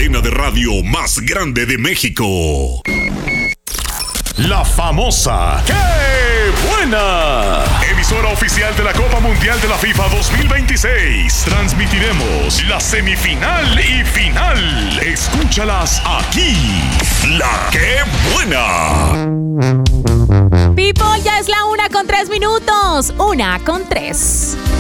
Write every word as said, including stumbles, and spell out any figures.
cadena de radio más grande de México. La famosa ¡Qué buena! Emisora oficial de la Copa Mundial de la FIFA dos mil veintiséis. Transmitiremos la semifinal y final. Escúchalas aquí. La ¡Qué buena! People, ya es la una con tres minutos. Una con tres.